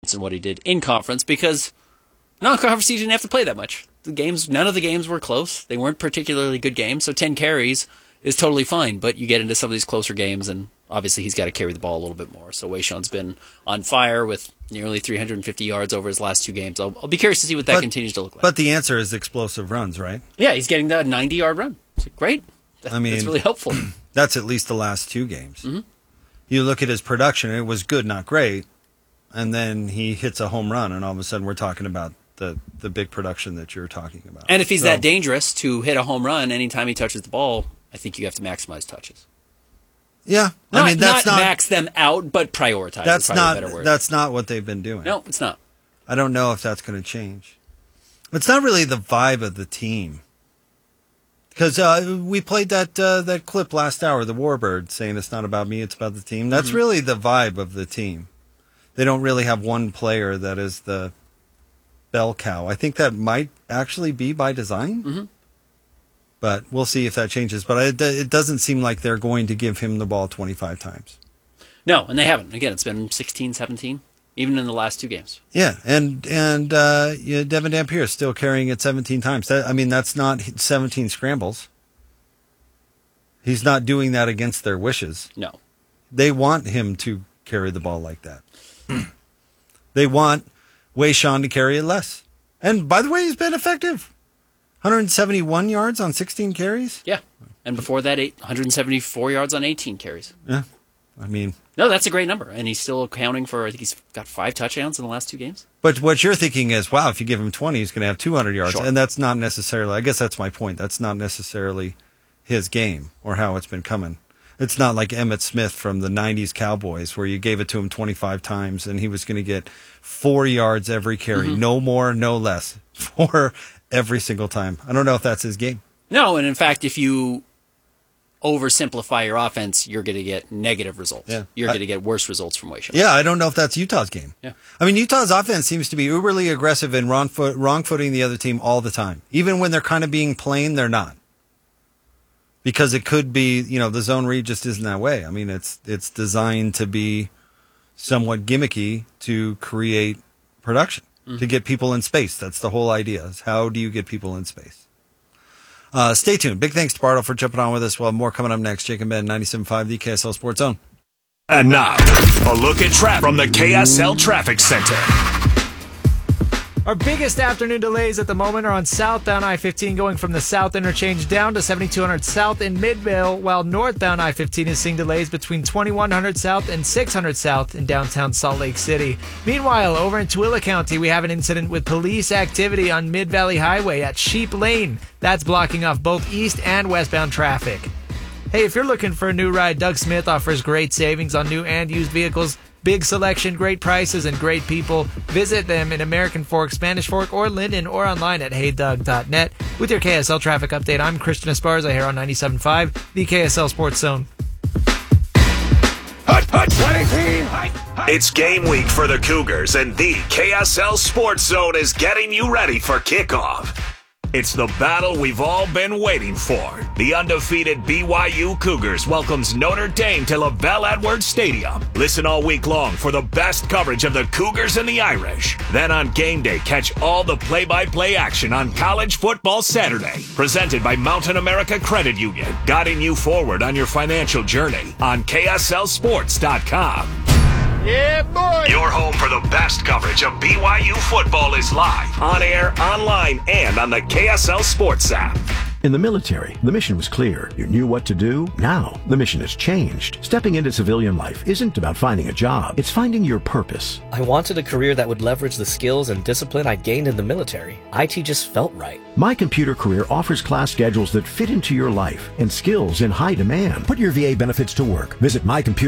difference in what he did in conference because non-conference he didn't have to play that much. None of the games were close. They weren't particularly good games, so 10 carries is totally fine. But you get into some of these closer games, and obviously he's got to carry the ball a little bit more. So Wayshawn's been on fire with nearly 350 yards over his last 2 games. I'll be curious to see what that continues to look like. But the answer is explosive runs, right? Yeah, he's getting that 90-yard run. It's great. That's really helpful. That's at least the last 2 games. Mm-hmm. You look at his production, it was good, not great. And then he hits a home run, and all of a sudden we're talking about the big production that you're talking about. And if he's that dangerous to hit a home run anytime he touches the ball, I think you have to maximize touches. Yeah. That's not max them out, but prioritize. That's a better word. That's not what they've been doing. No, it's not. I don't know if that's going to change. It's not really the vibe of the team. Because we played that clip last hour, the Warbird, saying it's not about me, it's about the team. That's really the vibe of the team. They don't really have one player that is the bell cow. I think that might actually be by design. Mm-hmm. But we'll see if that changes. But it doesn't seem like they're going to give him the ball 25 times. No, and they haven't. Again, it's been 16, 17, even in the last 2 games. Yeah, and Devin Dampier is still carrying it 17 times. That's not 17 scrambles. He's not doing that against their wishes. No. They want him to carry the ball like that. They want Wayshawn to carry it less. And by the way, he's been effective. 171 yards on 16 carries? Yeah. And before that, 174 yards on 18 carries. Yeah. No, that's a great number. And he's still accounting for, I think he's got 5 touchdowns in the last 2 games. But what you're thinking is, wow, if you give him 20, he's going to have 200 yards. Sure. And that's not necessarily, I guess that's my point. That's not necessarily his game or how it's been coming. It's not like Emmitt Smith from the 90s Cowboys where you gave it to him 25 times and he was going to get 4 yards every carry. Mm-hmm. No more, no less. 4 every single time. I don't know if that's his game. No, and in fact, if you oversimplify your offense, you're going to get negative results. Yeah. You're going to get worse results from Wayshawn. Yeah, I don't know if that's Utah's game. Yeah. Utah's offense seems to be uberly aggressive and wrong-footing the other team all the time. Even when they're kind of being plain, they're not. Because it could be, the zone read just isn't that way. It's designed to be somewhat gimmicky to create production, to get people in space. That's the whole idea, is how do you get people in space? Stay tuned. Big thanks to Bartle for jumping on with us. We'll have more coming up next. Jake and Ben, 97.5, the KSL Sports Zone. And now, a look at traffic from the KSL Traffic Center. Our biggest afternoon delays at the moment are on southbound I-15 going from the south interchange down to 7200 south in Midvale, while northbound I-15 is seeing delays between 2100 south and 600 south in downtown Salt Lake City. Meanwhile, over in Tooele County, we have an incident with police activity on Mid-Valley Highway at Sheep Lane. That's blocking off both east and westbound traffic. Hey, if you're looking for a new ride, Doug Smith offers great savings on new and used vehicles. Big selection, great prices, and great people. Visit them in American Fork, Spanish Fork, or Linden, or online at heydoug.net. With your KSL traffic update, I'm Christian Esparza here on 97.5, the KSL Sports Zone. It's game week for the Cougars, and the KSL Sports Zone is getting you ready for kickoff. It's the battle we've all been waiting for. The undefeated BYU Cougars welcomes Notre Dame to LaBelle Edwards Stadium. Listen all week long for the best coverage of the Cougars and the Irish. Then on game day, catch all the play-by-play action on College Football Saturday. Presented by Mountain America Credit Union, guiding you forward on your financial journey on KSLSports.com. Yeah, boy! Your home for the best coverage of BYU football is live, on air, online, and on the KSL Sports app. In the military, the mission was clear. You knew what to do. Now, the mission has changed. Stepping into civilian life isn't about finding a job. It's finding your purpose. I wanted a career that would leverage the skills and discipline I gained in the military. IT just felt right. My Computer Career offers class schedules that fit into your life and skills in high demand. Put your VA benefits to work. Visit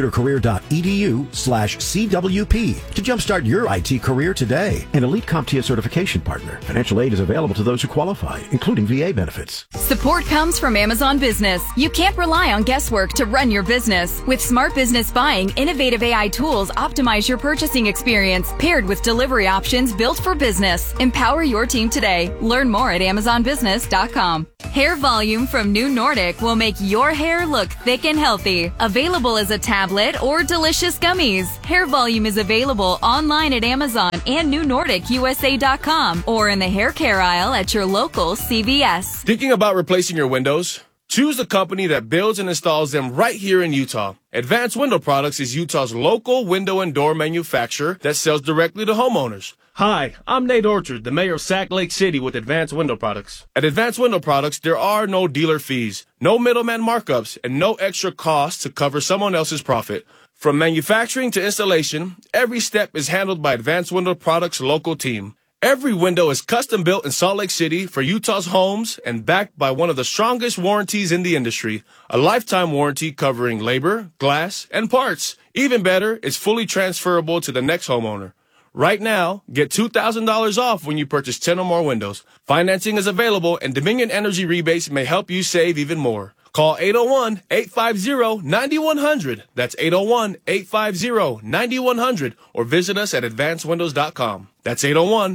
mycomputercareer.edu/CWP to jumpstart your IT career today. An elite CompTIA certification partner. Financial aid is available to those who qualify, including VA benefits. Support comes from Amazon Business. You can't rely on guesswork to run your business. With Smart Business Buying, innovative AI tools optimize your purchasing experience, paired with delivery options built for business. Empower your team today. Learn more at AmazonBusiness.com. Hair Volume from New Nordic will make your hair look thick and healthy. Available as a tablet or delicious gummies. Hair Volume is available online at Amazon and NewNordicUSA.com or in the hair care aisle at your local CVS. Thinking about replacing your windows? Choose the company that builds and installs them right here in Utah. Advanced Window Products is Utah's local window and door manufacturer that sells directly to homeowners. Hi, I'm Nate Orchard, the mayor of Sac Lake City with Advanced Window Products. At Advanced Window Products, there are no dealer fees, no middleman markups, and no extra costs to cover someone else's profit. From manufacturing to installation, every step is handled by Advanced Window Products' local team. Every window is custom built in Salt Lake City for Utah's homes and backed by one of the strongest warranties in the industry, a lifetime warranty covering labor, glass, and parts. Even better, it's fully transferable to the next homeowner. Right now, get $2,000 off when you purchase 10 or more windows. Financing is available, and Dominion Energy rebates may help you save even more. Call 801-850-9100. That's 801-850-9100. Or visit us at advancedwindows.com. That's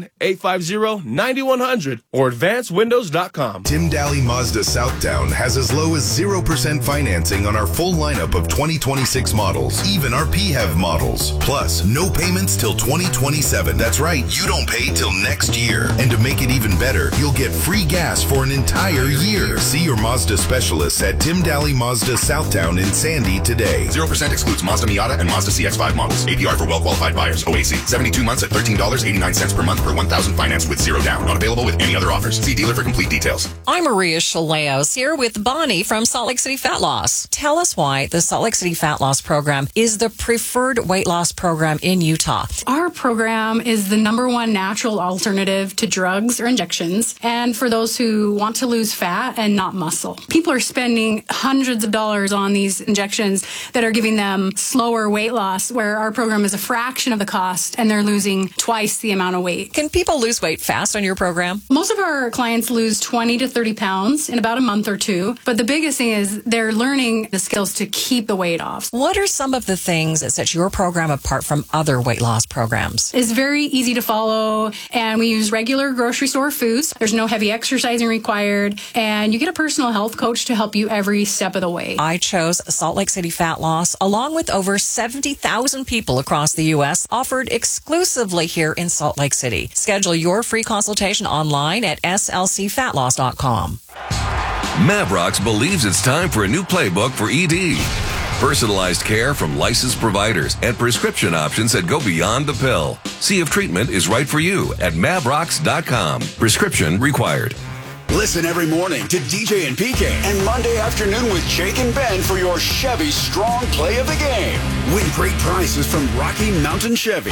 801-850-9100 or advancedwindows.com. Tim Daly Mazda Southtown has as low as 0% financing on our full lineup of 2026 models, even our PHEV models. Plus, no payments till 2027. That's right, you don't pay till next year. And to make it even better, you'll get free gas for an entire year. See your Mazda specialists at Tim Daly Mazda Southtown in Sandy today. 0% excludes Mazda Miata and Mazda CX-5 models. APR for well-qualified buyers. OAC. 72 months at $13.89 per month per 1,000 financed with 0 down. Not available with any other offers. See dealer for complete details. I'm Maria Chaleos here with Bonnie from Salt Lake City Fat Loss. Tell us why the Salt Lake City Fat Loss Program is the preferred weight loss program in Utah. Our program is the #1 natural alternative to drugs or injections, and for those who want to lose fat and not muscle. People are spending hundreds of dollars on these injections that are giving them slower weight loss, where our program is a fraction of the cost and they're losing twice the amount of weight. Can people lose weight fast on your program? Most of our clients lose 20 to 30 pounds in about a month or two, but the biggest thing is they're learning the skills to keep the weight off. What are some of the things that set your program apart from other weight loss programs? It's very easy to follow, and we use regular grocery store foods. There's no heavy exercising required, and you get a personal health coach to help you every step of the way. I chose Salt Lake City Fat Loss along with over 70,000 people across the U.S. offered exclusively here in Salt Lake City. Schedule your free consultation online at slcfatloss.com. Mavrox believes it's time for a new playbook for ED. Personalized care from licensed providers and prescription options that go beyond the pill. See if treatment is right for you at Mavrox.com. Prescription required. Listen every morning to DJ and PK and Monday afternoon with Jake and Ben for your Chevy Strong Play of the Game. Win great prizes from Rocky Mountain Chevy.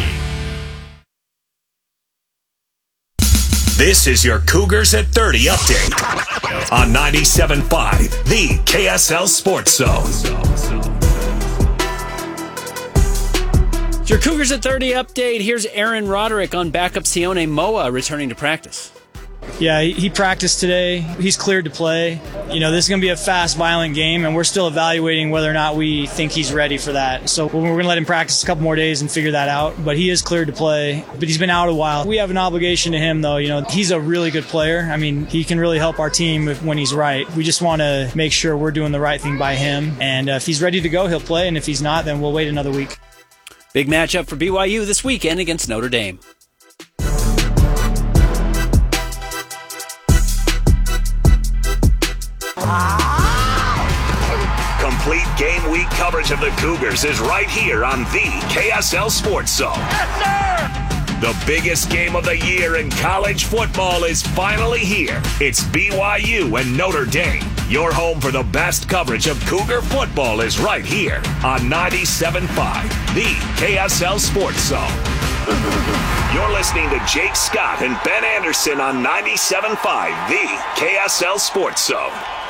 This is your Cougars at 30 update on 97.5, the KSL Sports Zone. Your Cougars at 30 update. Here's Aaron Roderick on backup Sione Moa returning to practice. Yeah, he practiced today. He's cleared to play. You know, this is going to be a fast, violent game, and we're still evaluating whether or not we think he's ready for that. So we're going to let him practice a couple more days and figure that out. But he is cleared to play. But he's been out a while. We have an obligation to him, though. You know, he's a really good player. I mean, he can really help our team when he's right. We just want to make sure we're doing the right thing by him. And if he's ready to go, he'll play. And if he's not, then we'll wait another week. Big matchup for BYU this weekend against Notre Dame. Complete game week coverage of the Cougars is right here on the KSL Sports Zone. Yes, sir! The biggest game of the year in college football is finally here. It's BYU and Notre Dame. Your home for the best coverage of Cougar football is right here on 97.5, the KSL Sports Zone. You're listening to Jake Scott and Ben Anderson on 97.5, the KSL Sports Zone.